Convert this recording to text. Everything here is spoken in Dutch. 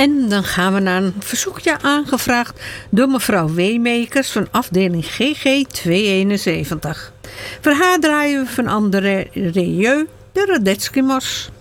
En dan gaan we naar een verzoekje aangevraagd door mevrouw Weemakers van afdeling GG 271. Voor haar draaien we van André Rieu de Radetzky Mos.